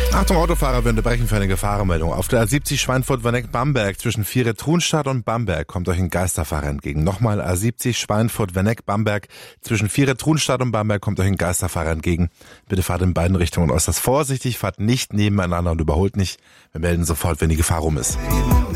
Achtung, Autofahrer, wir unterbrechen für eine Gefahrenmeldung. Auf der A70 Schweinfurt-Wenneck-Bamberg zwischen Viere-Trunstadt und Bamberg kommt euch ein Geisterfahrer entgegen. Nochmal A70 Schweinfurt-Wenneck-Bamberg zwischen Viere-Trunstadt und Bamberg kommt euch ein Geisterfahrer entgegen. Bitte fahrt in beiden Richtungen äußerst vorsichtig, fahrt nicht nebeneinander und überholt nicht. Wir melden sofort, wenn die Gefahr rum ist.